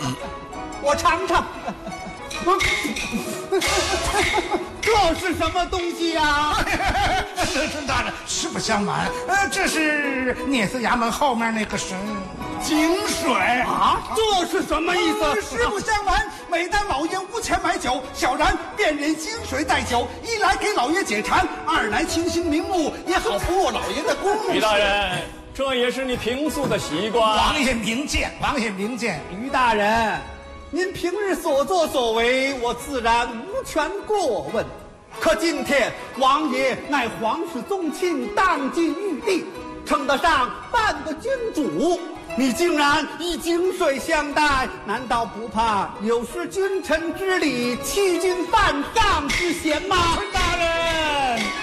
我尝尝。这是什么东西呀？ 陈大人，实不相瞒，这是聂司衙门后面那个是井水啊，这是什么意思？ 实不相瞒，每当老爷无钱买酒，小然便饮井水代酒，一来给老爷解馋，二来清心明目，也好不入老爷的公务。 于大人，这也是你平素的习惯。 王爷明鉴，王爷明鉴。 于大人，您平日所作所为，我自然无权过问。可今天王爷乃皇室宗亲，当今玉帝，称得上半个君主。你竟然以井水相待，难道不怕有失君臣之礼、欺君犯上之嫌吗？ 大人。